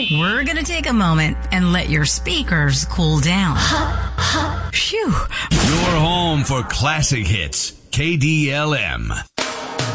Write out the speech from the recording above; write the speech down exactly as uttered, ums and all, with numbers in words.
Hey. We're going to take a moment and let your speakers cool down. Phew. Your home for classic hits. K D L M.